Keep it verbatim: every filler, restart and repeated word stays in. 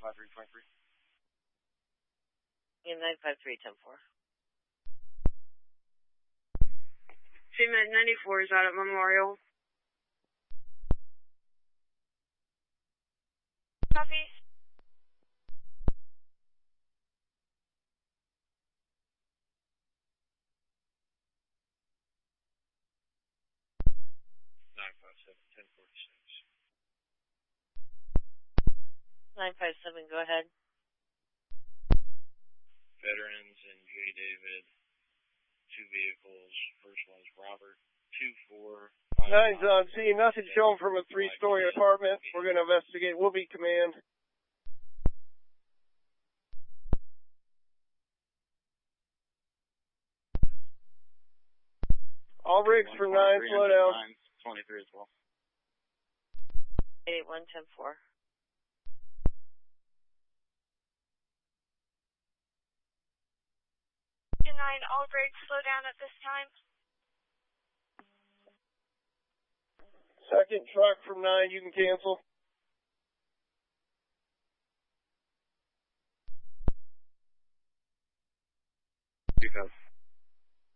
five three point three. And nine five three ten four. C M A ninety-four is out at Memorial. Copy. nine five seven, ten forty-six. nine five seven, go ahead. Veterans and J. David, two vehicles. First one's Robert, two four. Nine's on scene. Nothing shown from a three-story apartment. We're going to investigate. We'll be command. All rigs for nine, slow down. twenty-three as well. eight one ten four. nine, all rigs slow down at this time. Second truck from nine, you can cancel. Because